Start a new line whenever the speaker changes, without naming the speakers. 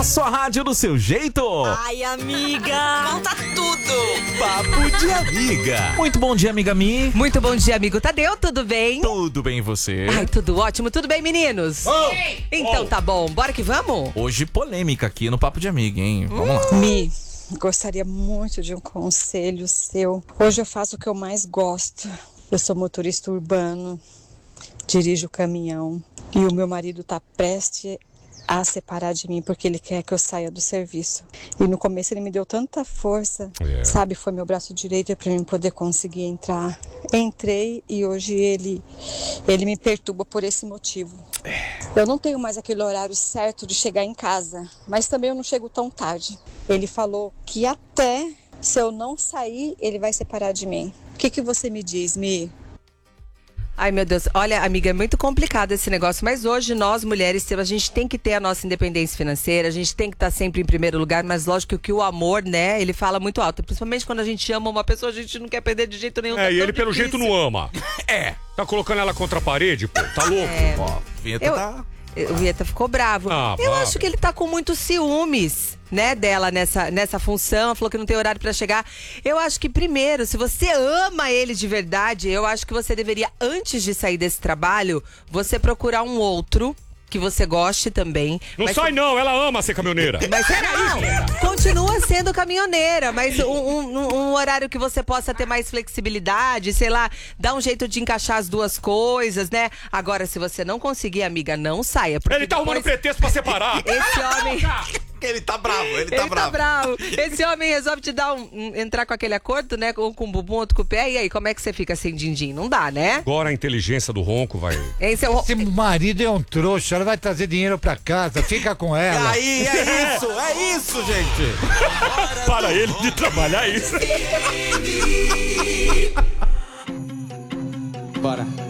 sua rádio do seu jeito.
Ai, amiga, conta tudo.
Papo de amiga. Muito bom dia, amiga Mi.
Muito bom dia, amigo Tadeu, tudo bem?
Tudo bem, e você?
Ai, tudo ótimo, tudo bem, meninos? Então tá bom, bora que vamos?
Hoje polêmica aqui no Papo de Amiga, hein? Vamos lá.
Mi, gostaria muito de um conselho seu. Hoje eu faço o que eu mais gosto. Eu sou motorista urbano, dirijo caminhão e o meu marido tá prestes a separar de mim porque ele quer que eu saia do serviço. E no começo ele me deu tanta força, sabe? Foi meu braço direito para mim poder conseguir entrar. Entrei e hoje ele me perturba por esse motivo. Eu não tenho mais aquele horário certo de chegar em casa, mas também eu não chego tão tarde. Ele falou que até se eu não sair, ele vai separar de mim. O que você me diz, Mi?
Ai, meu Deus, olha, amiga, é muito complicado esse negócio, mas hoje nós, mulheres, a gente tem que ter a nossa independência financeira, a gente tem que estar sempre em primeiro lugar, mas lógico que o amor, né, ele fala muito alto, principalmente quando a gente ama uma pessoa, a gente não quer perder de jeito nenhum.
E ele pelo jeito não ama. Tá colocando ela contra a parede, pô, tá louco?
Ó, Vinheta tá...
O Vieta ficou bravo. Eu acho que ele tá com muitos ciúmes, né, dela nessa função. Falou que não tem horário pra chegar. Eu acho que primeiro, se você ama ele de verdade, eu acho que você deveria, antes de sair desse trabalho, você procurar um outro que você goste também.
Não sai não, ela ama ser caminhoneira.
Mas não, continua sendo caminhoneira, mas um horário que você possa ter mais flexibilidade, sei lá, dá um jeito de encaixar as duas coisas, né? Agora, se você não conseguir, amiga, não saia.
Ele tá arrumando pretexto pra separar.
Esse homem...
Ele tá bravo, ele
tá bravo. Esse homem resolve te dar entrar com aquele acordo, né? Um com o bumbum, outro com o pé. E aí, como é que você fica sem din-din? Não dá, né?
Agora a inteligência do ronco vai...
Esse marido é um trouxa, ela vai trazer dinheiro pra casa, fica com ela.
Aí, é isso, gente.
Para ele de trabalhar isso.
Bora.